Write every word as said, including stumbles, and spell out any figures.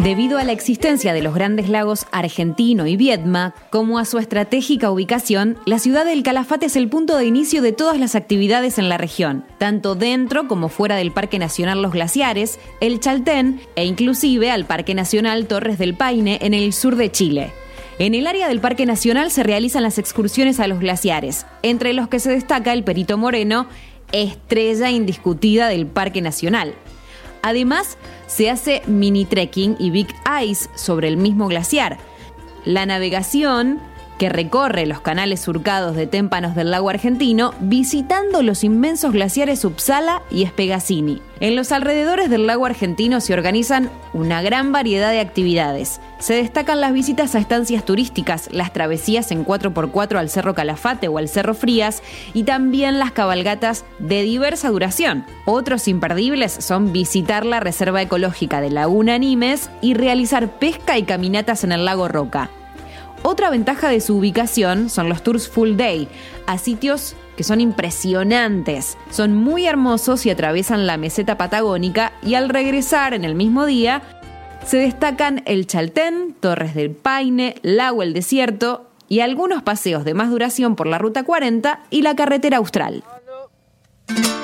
Debido a la existencia de los grandes lagos Argentino y Viedma, como a su estratégica ubicación, la ciudad del Calafate es el punto de inicio de todas las actividades en la región, tanto dentro como fuera del Parque Nacional Los Glaciares, el Chaltén e inclusive al Parque Nacional Torres del Paine en el sur de Chile. En el área del Parque Nacional se realizan las excursiones a los glaciares, entre los que se destaca el Perito Moreno, estrella indiscutida del Parque Nacional. Además, se hace mini trekking y big ice sobre el mismo glaciar. La navegación, que recorre los canales surcados de témpanos del lago Argentino, visitando los inmensos glaciares Uppsala y Spegazzini. En los alrededores del lago Argentino se organizan una gran variedad de actividades. Se destacan las visitas a estancias turísticas, las travesías en cuatro por cuatro al Cerro Calafate o al Cerro Frías y también las cabalgatas de diversa duración. Otros imperdibles son visitar la Reserva Ecológica de Laguna Nimes y realizar pesca y caminatas en el lago Roca. Otra ventaja de su ubicación son los tours full day, a sitios que son impresionantes. Son muy hermosos y atraviesan la meseta patagónica y al regresar en el mismo día se destacan el Chaltén, Torres del Paine, Lago El Desierto y algunos paseos de más duración por la Ruta cuarenta y la Carretera Austral.